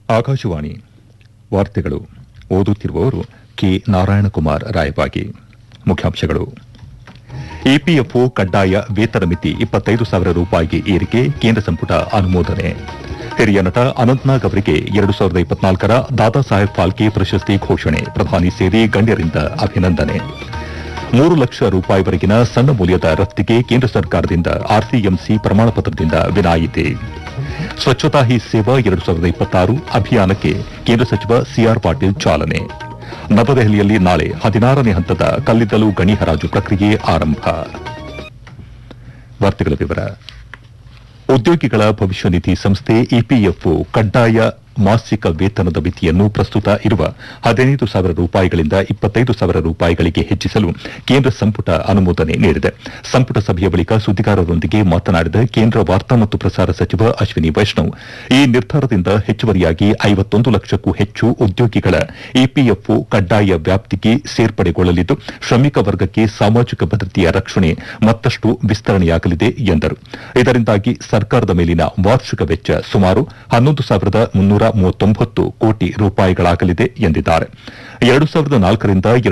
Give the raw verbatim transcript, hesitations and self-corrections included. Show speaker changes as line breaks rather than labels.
ಆಕಾಶವಾಣಿ ವಾರ್ತೆಗಳು ಓದುತ್ತಿರುವವರು ಕೆ ನಾರಾಯಣಕುಮಾರ್ ರಾಯಬಾಗಿ. ಮುಖ್ಯಾಂಶಗಳು. ಇಪಿಎಫ್ಒ ಕಡ್ಡಾಯ ವೇತನ ಮಿತಿ ಇಪ್ಪತ್ತೈದು ಸಾವಿರ ರೂಪಾಯಿಗೆ ಏರಿಕೆ, ಕೇಂದ್ರ ಸಂಪುಟ ಅನುಮೋದನೆ. ಹಿರಿಯ ನಟ ಅನಂತ್ನಾಗ್ ಅವರಿಗೆ ಎರಡು ಸಾವಿರದ ಇಪ್ಪತ್ನಾಲ್ಕರ ದಾದಾ ಸಾಹೇಬ್ ಫಾಲ್ಕೆ ಪ್ರಶಸ್ತಿ ಘೋಷಣೆ, ಪ್ರಧಾನಿ ಸೇರಿ ಗಣ್ಯರಿಂದ ಅಭಿನಂದನೆ. ಮೂರು ಲಕ್ಷ ರೂಪಾಯಿವರೆಗಿನ ಸಣ್ಣ ಮೌಲ್ಯದ ರಫ್ತಿಗೆ ಕೇಂದ್ರ ಸರ್ಕಾರದಿಂದ ಆರ್ಸಿಎಂಸಿ ಪ್ರಮಾಣಪತ್ರದಿಂದ ವಿನಾಯಿತಿ. ಸ್ವಚ್ಛತಾ ಹಿ ಸೇವಾ ಎರಡು ಸಾವಿರದ ಇಪ್ಪತ್ತಾರು ಅಭಿಯಾನಕ್ಕೆ ಕೇಂದ್ರ ಸಚಿವ ಸಿಆರ್ ಪಾಟೀಲ್ ಚಾಲನೆ. ನವದೆಹಲಿಯಲ್ಲಿ ನಾಳೆ ಹದಿನಾರನೇ ಹಂತದ ಕಲ್ಲಿದ್ದಲು ಗಣಿ ಹರಾಜು ಪ್ರಕ್ರಿಯೆ ಆರಂಭ. ವಾರ್ತೆಗಳ ವಿವರ. ಉದ್ಯೋಗಿಗಳ ಭವಿಷ್ಯ ನಿಧಿ ಸಂಸ್ಥೆ ಇಪಿಎಫ್ಒ ಕಡ್ಡಾಯ ಮಾಸಿಕ ವೇತನದ ಮಿತಿಯನ್ನು ಪ್ರಸ್ತುತ ಇರುವ ಹದಿನೈದು ಸಾವಿರ ರೂಪಾಯಿಗಳಿಂದ ಇಪ್ಪತ್ತೈದು ಸಾವಿರ ರೂಪಾಯಿಗಳಿಗೆ ಹೆಚ್ಚಿಸಲು ಕೇಂದ್ರ ಸಂಪುಟ ಅನುಮೋದನೆ ನೀಡಿದೆ. ಸಂಪುಟ ಸಭೆಯ ಬಳಿಕ ಸುದ್ದಿಗಾರರೊಂದಿಗೆ ಮಾತನಾಡಿದ ಕೇಂದ್ರ ವಾರ್ತಾ ಮತ್ತು ಪ್ರಸಾರ ಸಚಿವ ಅಶ್ವಿನಿ ವೈಷ್ಣವ್, ಈ ನಿರ್ಧಾರದಿಂದ ಹೆಚ್ಚುವರಿಯಾಗಿ ಐವತ್ತೊಂದು ಲಕ್ಷಕ್ಕೂ ಹೆಚ್ಚು ಉದ್ಯೋಗಿಗಳ ಇಪಿಎಫ್ಒ ಕಡ್ಡಾಯ ವ್ಯಾಪ್ತಿಗೆ ಸೇರ್ಪಡೆಗೊಳ್ಳಲಿದ್ದು, ಶ್ರಮಿಕ ವರ್ಗಕ್ಕೆ ಸಾಮಾಜಿಕ ಭದ್ರತೆಯ ರಕ್ಷಣೆ ಮತ್ತಷ್ಟು ವಿಸ್ತರಣೆಯಾಗಲಿದೆ ಎಂದರು. ಇದರಿಂದಾಗಿ ಸರ್ಕಾರದ ಮೇಲಿನ ವಾರ್ಷಿಕ ವೆಚ್ಚ ಸುಮಾರು ಹನ್ನೊಂದು ಸಾವಿರದ ಮುನ್ನೂರ ಮೂವತ್ತೊಂಬತ್ತು ಕೋಟಿ ರೂಪಾಯಿಗಳಾಗಲಿದೆ ಎಂದಿದ್ದಾರೆ. ಎರಡು ಸಾವಿರದ ನಾಲ್ಕರಿಂದ